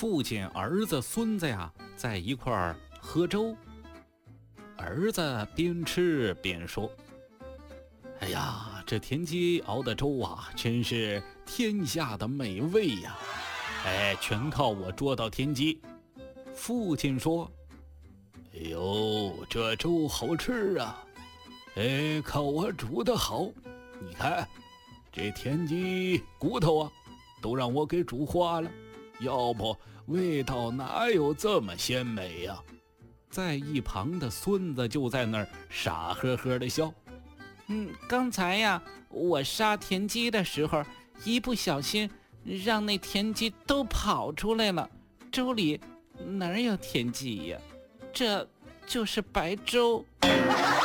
父亲、儿子、孙子呀，在一块儿喝粥。儿子边吃边说：“哎呀，这田鸡熬的粥啊，真是天下的美味呀！哎，全靠我捉到田鸡。”父亲说：“哎呦，这粥好吃啊！哎，靠我煮的好。你看，这田鸡骨头啊，都让我给煮化了，要不味道哪有这么鲜美呀？”在一旁的孙子就在那儿傻呵呵的笑。 刚才呀，我杀田鸡的时候，一不小心让那田鸡都跑出来了，粥里哪有田鸡呀？这就是白粥。